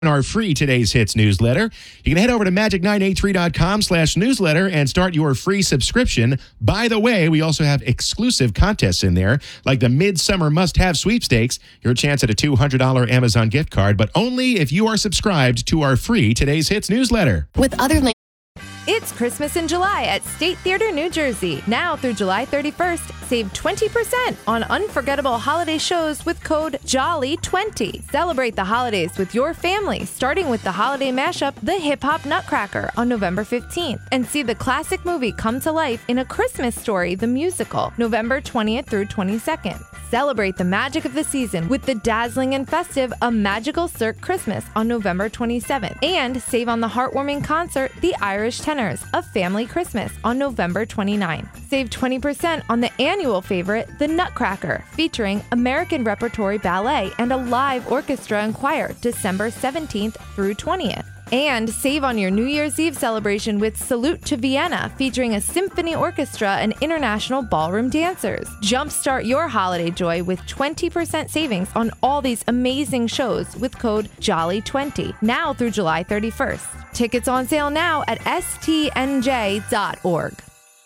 Our free Today's Hits newsletter. You can head over to magic983.com/newsletter and start your free subscription. By the way, we also have exclusive contests in there, like the Midsummer Must-Have Sweepstakes, your chance at a $200 Amazon gift card, but only if you are subscribed to our free Today's Hits newsletter. With other It's Christmas in July at State Theater, New Jersey. Now through July 31st, save 20% on unforgettable holiday shows with code JOLLY20. Celebrate the holidays with your family, starting with the holiday mashup, The Hip Hop Nutcracker, on November 15th. And see the classic movie come to life in A Christmas Story, the musical, November 20th through 22nd. Celebrate the magic of the season with the dazzling and festive A Magical Cirque Christmas on November 27th. And save on the heartwarming concert, The Irish Tenors, A Family Christmas, on November 29th. Save 20% on the annual favorite, The Nutcracker, featuring American Repertory Ballet and a live orchestra and choir, December 17th through 20th. And save on your New Year's Eve celebration with Salute to Vienna, featuring a symphony orchestra and international ballroom dancers. Jumpstart your holiday joy with 20% savings on all these amazing shows with code JOLLY20, now through July 31st. Tickets on sale now at stnj.org.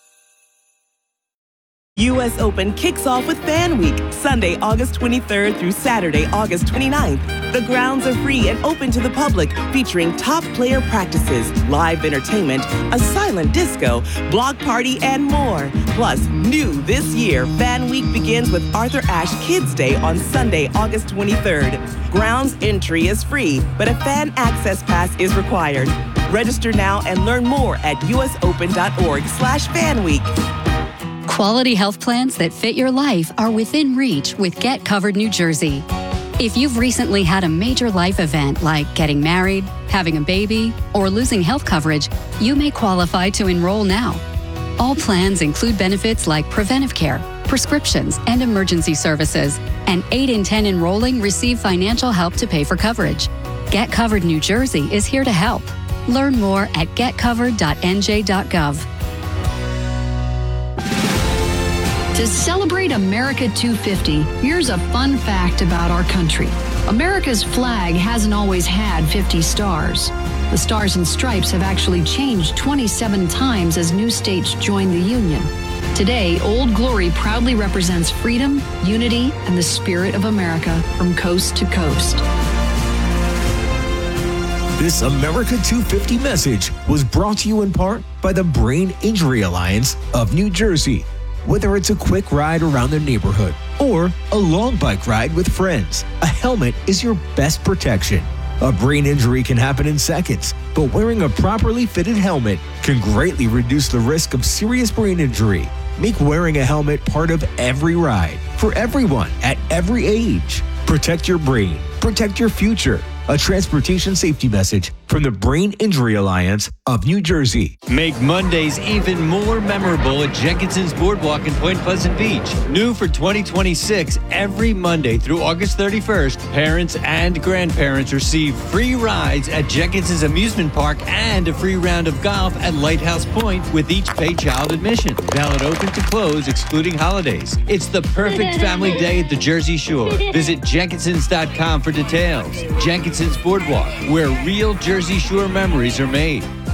U.S. Open kicks off with Fan Week, Sunday, August 23rd through Saturday, August 29th. The grounds are free and open to the public, featuring top player practices, live entertainment, a silent disco, block party, and more. Plus, new this year, Fan Week begins with Arthur Ashe Kids Day on Sunday, August 23rd. Grounds entry is free, but a fan access pass is required. Register now and learn more at usopen.org/fanweek. quality health plans that fit your life are within reach with Get Covered New Jersey. If you've recently had a major life event like getting married, having a baby, or losing health coverage, you may qualify to enroll now. All plans include benefits like preventive care, prescriptions, and emergency services, and 8 in 10 enrolling receive financial help to pay for coverage. Get Covered New Jersey is here to help. Learn more at getcovered.nj.gov. To celebrate America 250, here's a fun fact about our country. America's flag hasn't always had 50 stars. The Stars and Stripes have actually changed 27 times as new states joined the Union. Today, Old Glory proudly represents freedom, unity, and the spirit of America from coast to coast. This America 250 message was brought to you in part by the Brain Injury Alliance of New Jersey. Whether it's a quick ride around the neighborhood or a long bike ride with friends, a helmet is your best protection. A brain injury can happen in seconds, but wearing a properly fitted helmet can greatly reduce the risk of serious brain injury. Make wearing a helmet part of every ride, for everyone at every age. Protect your brain, protect your future. A transportation safety message from the Brain Injury Alliance of New Jersey. Make Mondays even more memorable at Jenkinson's Boardwalk in Point Pleasant Beach. New for 2026, every Monday through August 31st, parents and grandparents receive free rides at Jenkinson's Amusement Park and a free round of golf at Lighthouse Point with each paid child admission. Valid open to close, excluding holidays. It's the perfect family day at the Jersey Shore. Visit Jenkinsons.com for details. Jenkinson's Boardwalk, where real Jersey Shore memories are made.